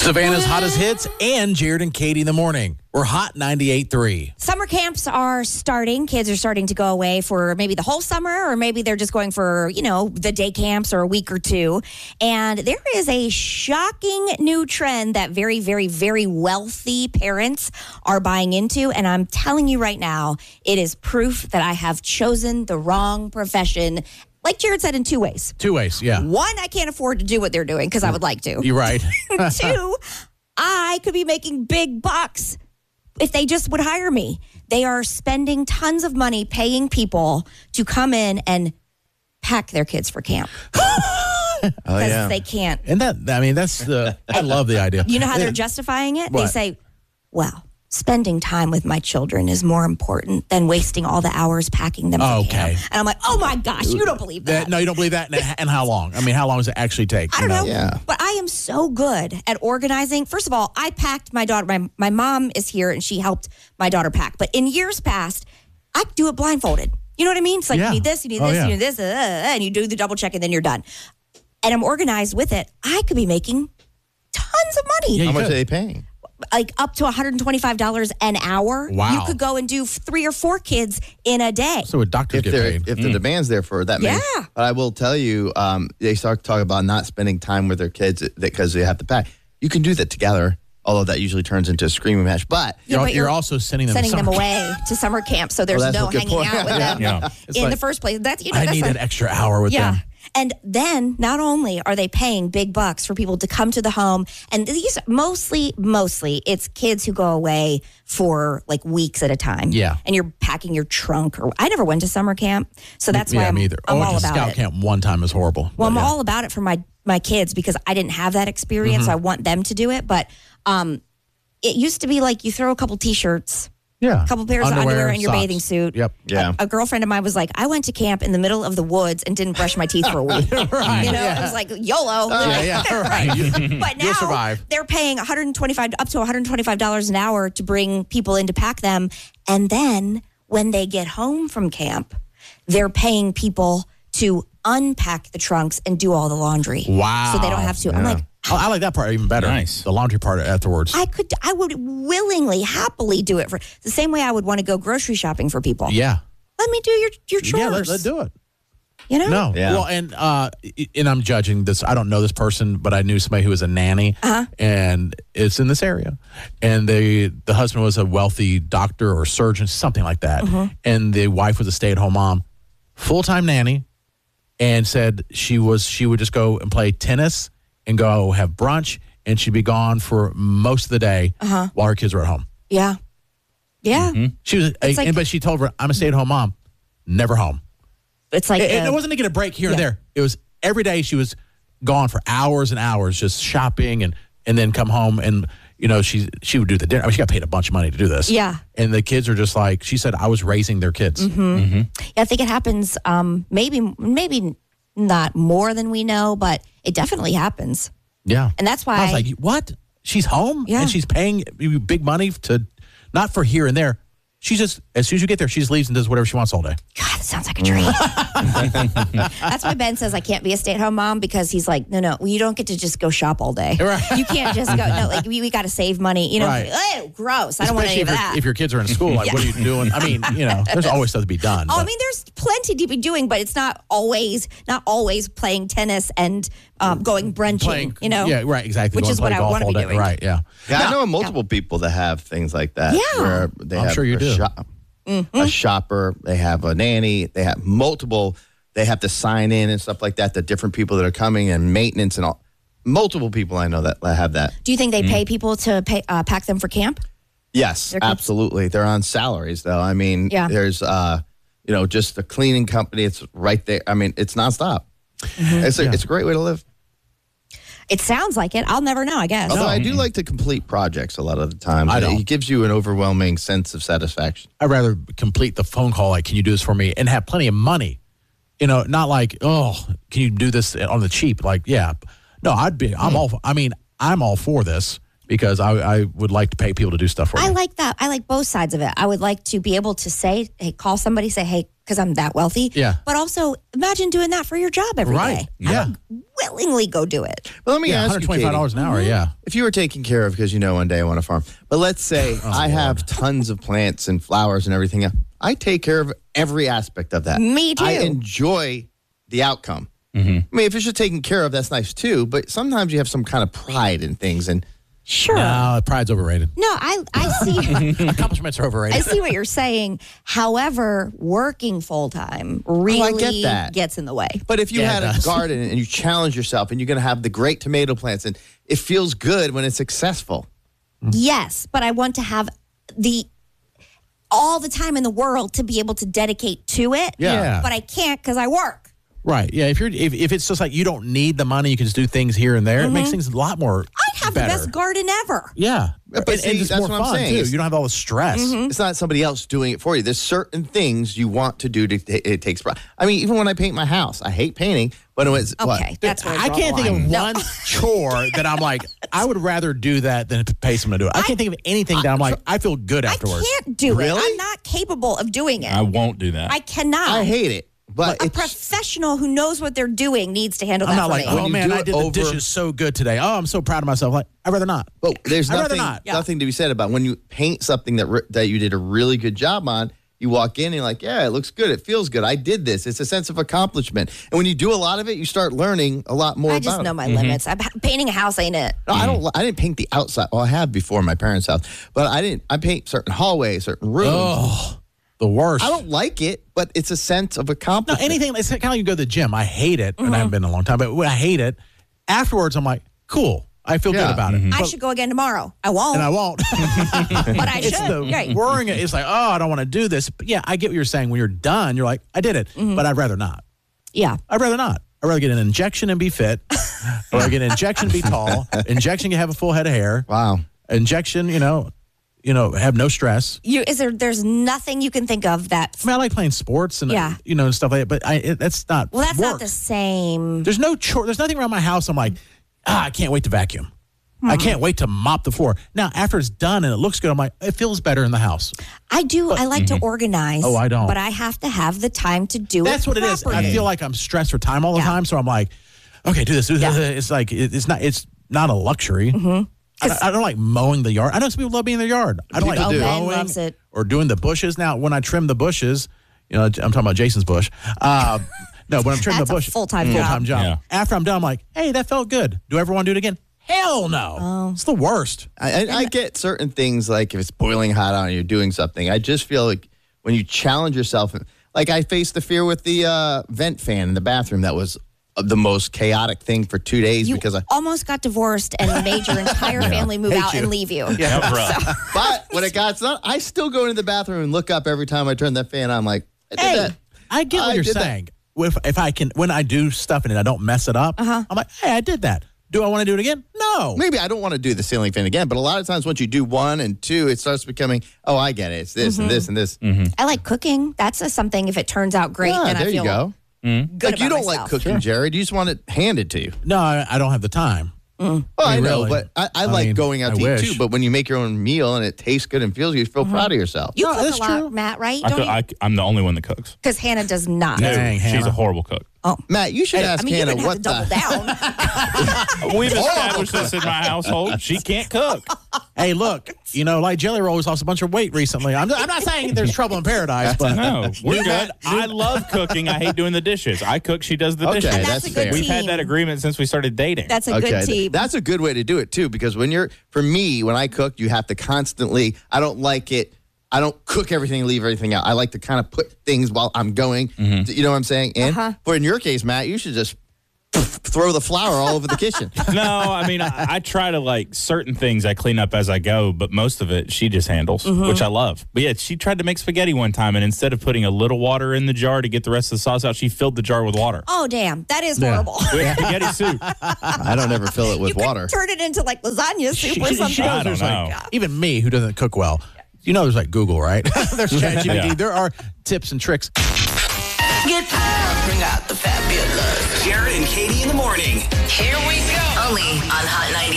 Savannah's hottest hits and Jared and Katie in the morning. We're hot 98.3. Summer camps are starting. Kids are starting to go away for maybe the whole summer, or maybe they're just going for, the day camps or a week or two. And there is a shocking new trend that very, very, very wealthy parents are buying into. And I'm telling you right now, it is proof that I have chosen the wrong profession. Like Jared said, in two ways. Two ways, yeah. One, I can't afford to do what they're doing because I would like to. You're right. Two, I could be making big bucks if they just would hire me. They are spending tons of money paying people to come in and pack their kids for camp. Because they can't. And I love the idea. You know how they're justifying it? What? They say, well, spending time with my children is more important than wasting all the hours packing them for camp. And I'm like, oh my gosh, you don't believe that. No, you don't believe that? And how long? I mean, how long does it actually take? I don't know. Yeah. But I am so good at organizing. First of all, I packed my daughter. My mom is here and she helped my daughter pack. But in years past, I do it blindfolded. You know what I mean? It's like, you need this, you need this, you need this, and you do the double check and then you're done. And I'm organized with it. I could be making tons of money. How much are they paying? Like up to $125 an hour. Wow. You could go and do 3 or 4 kids in a day. So would doctors get paid? If the demand's there for that many. Yeah. But I will tell you, they start talking about not spending time with their kids because they have to pack. You can do that together, although that usually turns into a screaming match. But you're also sending them away to summer camp, so there's no hanging out with them in the first place. I need an extra hour with them. And then not only are they paying big bucks for people to come to the home, and these mostly it's kids who go away for like weeks at a time. Yeah. And you're packing your trunk. I never went to summer camp, so that's why I'm either. all to about scout it. camp one time is horrible. Well, I'm all about it for my kids because I didn't have that experience. So I want them to do it. But it used to be like you throw a couple T-shirts. Yeah. A couple pairs of underwear and your socks. bathing suit. Yep. Yeah. A girlfriend of mine was like, I went to camp in the middle of the woods and didn't brush my teeth for a week. Right. It was like YOLO. Right. But now You'll survive. they're paying up to $125 an hour to bring people in to pack them. And then when they get home from camp, they're paying people to unpack the trunks and do all the laundry. Wow. So they don't have to. I'm like, I like that part even better. Nice. The laundry part afterwards. I would willingly, happily do it for the same way I would want to go grocery shopping for people. Yeah. Let me do your chores. Yeah, let's do it. You know? No. Yeah. Well, and I'm judging this. I don't know this person, but I knew somebody who was a nanny, and it's in this area. And the husband was a wealthy doctor or surgeon, something like that. And the wife was a stay-at-home mom, full-time nanny, and said she would just go and play tennis and go have brunch, and she'd be gone for most of the day while her kids were at home. Yeah. Yeah. She was, but she told her, I'm a stay-at-home mom, never home. It's like It wasn't to get a break here and there. It was every day she was gone for hours and hours just shopping and then come home and, she would do the dinner. I mean, she got paid a bunch of money to do this. Yeah. And the kids are just like, she said, I was raising their kids. Yeah, I think it happens maybe not more than we know, but it definitely happens. Yeah. And that's why I was like, what? She's home? Yeah. And she's paying you big money not for here and there. She just, as soon as you get there, she just leaves and does whatever she wants all day. God, that sounds like a dream. That's why Ben says I can't be a stay-at-home mom because he's like, no, you don't get to just go shop all day. Right. You can't just go. No, like we got to save money. Right. Oh, gross. I don't want any of that. If your kids are in school, like, what are you doing? I mean, there's always stuff to be done. Oh, I mean, there's plenty to be doing, but it's not always playing tennis and going brunching. Yeah, right, exactly. Which is what I want to be doing. Right, yeah. I know multiple people that have things like that. Yeah. Where they I'm have sure you do. A shopper, they have a nanny, they have multiple, they have to sign in and stuff like that, the different people that are coming and maintenance and all. Multiple people I know that have that. Do you think they pay people to pack them for camp? Yes, absolutely. They're on salaries, though. I mean, there's, just the cleaning company. It's right there. I mean, it's nonstop. It's a great way to live. It sounds like it. I'll never know, I guess. Although I do like to complete projects a lot of the time. I don't. It gives you an overwhelming sense of satisfaction. I'd rather complete the phone call, like, can you do this for me? And have plenty of money. Not like, oh, can you do this on the cheap? Like, yeah. No, I'm all for this. because I would like to pay people to do stuff for me. I like that. I like both sides of it. I would like to be able to say, hey, call somebody, say, hey, because I'm that wealthy. Yeah. But also, imagine doing that for your job every day. Right. Yeah. I would willingly go do it. Well, let me ask you, Katie, $125 an hour, yeah. if you were taken care of, because one day I want to farm, but let's say I have tons of plants and flowers and everything else. I take care of every aspect of that. Me too. I enjoy the outcome. I mean, if it's just taken care of, that's nice too, but sometimes you have some kind of pride in things. And Sure. No, pride's overrated. No, I see. Accomplishments are overrated. I see what you're saying. However, working full time really I get that. gets in the way. But if you Yeah, had it a does. garden and you challenge yourself and you're going to have the great tomato plants and it feels good when it's successful. Yes, but I want to have all the time in the world to be able to dedicate to it. Yeah. But I can't because I work. Right. Yeah. If it's just like you don't need the money, you can just do things here and there. It makes things a lot more. I'd have better. the best garden ever. Yeah. But and see, it's that's more what I'm fun saying. too. It's- You don't have all the stress. It's not somebody else doing it for you. There's certain things you want to do. It takes pride. I mean, even when I paint my house, I hate painting, but it was Okay, that's where I can't think of one chore that I'm like, I would rather do that than to pay someone to do it. I can't think of anything that I'm like, I feel good afterwards. I can't do it. Really? I'm not capable of doing it. I won't do that. I cannot. I hate it. But A it's professional who knows what they're doing needs to handle I'm that not for like, me. oh you man, do I it did the over- dishes so good today. Oh, I'm so proud of myself. Like, I'd rather not. But there's I'd rather nothing, not. Yeah. nothing to be said about when you paint something that you did a really good job on. You walk in and you're like, yeah, it looks good. It feels good. I did this. It's a sense of accomplishment. And when you do a lot of it, you start learning a lot more I about just it. know my limits. Painting a house ain't it. No, I didn't paint the outside. Well, I have before my parents' house, but I didn't. I paint certain hallways, certain rooms. Oh, the worst. I don't like it, but it's a sense of No, accomplishment. anything. It's kind of like you go to the gym. I hate it, and I haven't been in a long time, but when I hate it. Afterwards, I'm like, cool. I feel Yeah. good about it. I should go again tomorrow. I won't, And I won't. but I It's should. the Right. worrying. It's like, oh, I don't want to do this. But yeah, I get what you're saying. When you're done, you're like, I did it, but I'd rather not. Yeah. I'd rather not. I'd rather get an injection and be fit, or I get an injection and be tall. Injection, you have a full head of hair. Wow. Injection, have no stress. There's nothing you can think of that. I mean, I like playing sports and Yeah. and stuff like that. But that's not. Well, that's work. not the same. There's no chore. There's nothing around my house. I'm like, I can't wait to vacuum. I can't wait to mop the floor. Now, after it's done and it looks good, I'm like, it feels better in the house. I do. I like to organize. Oh, I don't. But I have to have the time to do That's it. what it is. I properly. feel like I'm stressed for time all the Yeah. time, so I'm like, okay, do this. Do this. Yeah. It's like it's not a luxury. I don't like mowing the yard. I know some people love being in their yard. I don't People like do. Ben mowing loves it. or doing the bushes. Now, when I trim the bushes, I'm talking about Jason's bush. No, when I'm trimming That's the a bush, full-time job. Yeah. After I'm done, I'm like, hey, that felt good. Do I ever want to do it again? Hell no. Oh. It's the worst. I get certain things like if it's boiling hot out and you're doing something. I just feel like when you challenge yourself, like I faced the fear with the vent fan in the bathroom. That was the most chaotic thing for 2 days You because almost got divorced and made your entire family move out and leave you. That was rough. But when it got done, I still go into the bathroom and look up every time I turn that fan on. I'm like, I did Hey, that. I get what I you're did that. saying. If I can, when I do stuff in it, I don't mess it up. I'm like, hey, I did that. Do I want to do it again? No. Maybe I don't want to do the ceiling fan again, but a lot of times once you do 1 and 2, it starts becoming, oh, I get it. It's this and this and this. I like cooking. That's something. If it turns out great, Yeah, then there I you feel go. good Like you about don't like myself. cooking, Jared. You just want it handed to you. No, I don't have the time. Well, I know, really. but I like mean, going out I to eat wish. too. But when you make your own meal and it tastes good and feels good, you feel proud of yourself. You No, cook that's a lot, true. Matt, right? I Don't cook, you? I'm the only one that cooks. Because Hannah does not. No, Dang, she's Hannah. a horrible cook. Matt, you should ask I mean, Hannah you're gonna what have to double down. We've established this in my household. She can't cook. Hey, look, like Jelly Roll's lost a bunch of weight recently. I'm not saying there's trouble in paradise, but No, we're New good. Matt- I love cooking. I hate doing the dishes. I cook. She does the Okay, dishes. And that's that's a good fair. We've had team. that agreement since we started dating. That's a good team. That's a good way to do it too, because for me, when I cook, you have to constantly. I don't like it. I don't cook everything and leave everything out. I like to kind of put things while I'm going. You know what I'm saying? And for in your case, Matt, you should just throw the flour all over the kitchen. No, I mean, I try to certain things I clean up as I go, but most of it she just handles, which I love. But yeah, she tried to make spaghetti one time, and instead of putting a little water in the jar to get the rest of the sauce out, she filled the jar with water. Oh, damn. That is horrible. We have spaghetti soup. I don't ever fill it with You could water. turn it into like lasagna soup or she something. knows I there's don't know. even me who doesn't cook well. There's like Google, right? There's ChatGPT. Yeah. There are tips and tricks. Get power, bring out the fabulous. Jared and Katie in the morning. Here we go. Only on Hot 90.